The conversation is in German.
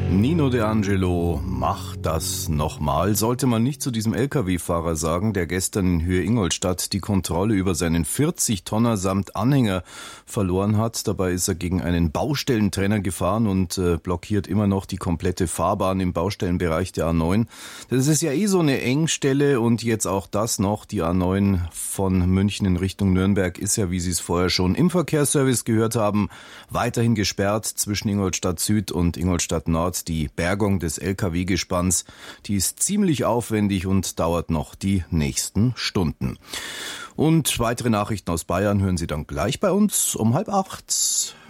Nino De Angelo, mach das nochmal, sollte man nicht zu diesem Lkw-Fahrer sagen, der gestern in Höhe-Ingolstadt die Kontrolle über seinen 40-Tonner samt Anhänger verloren hat. Dabei ist er gegen einen Baustellentrenner gefahren und blockiert immer noch die komplette Fahrbahn im Baustellenbereich der A9. Das ist ja so eine Engstelle und jetzt auch das noch. Die A9 von München in Richtung Nürnberg ist ja, wie Sie es vorher schon im Verkehrsservice gehört haben, weiterhin gesperrt zwischen Ingolstadt Süd und Ingolstadt Nord. Die Bergung des Lkw-Gespanns, die ist ziemlich aufwendig und dauert noch die nächsten Stunden. Und weitere Nachrichten aus Bayern hören Sie dann gleich bei uns um 7:30.